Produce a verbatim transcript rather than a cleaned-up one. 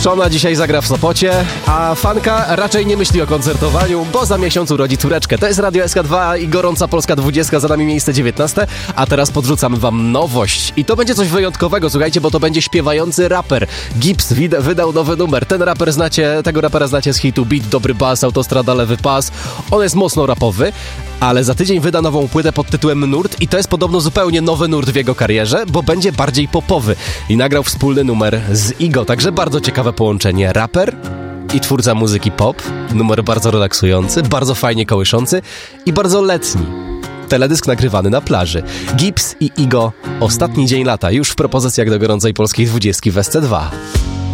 Szona dzisiaj zagra w Sopocie, a fanka raczej nie myśli o koncertowaniu, bo za miesiąc urodzi córeczkę. To jest Radio S K dwa i gorąca Polska dwudziestka, za nami miejsce dziewiętnaste, a teraz podrzucamy wam nowość. I to będzie coś wyjątkowego, słuchajcie, bo to będzie śpiewający raper. Gibbs wid- wydał nowy numer. Ten raper znacie, tego rapera znacie z hitu Beat, dobry bas, autostrada, lewy pas. On jest mocno rapowy, ale za tydzień wyda nową płytę pod tytułem Nurt i to jest podobno zupełnie nowy nurt w jego karierze, bo będzie bardziej popowy. I nagrał wspólny numer z Igo, także bardzo ciekawe połączenie. Raper i twórca muzyki pop. Numer bardzo relaksujący, bardzo fajnie kołyszący i bardzo letni. Teledysk nagrywany na plaży. Gibbs i Igo. Ostatni dzień lata, już w propozycjach do gorącej polskiej dwudziestki w S C dwa.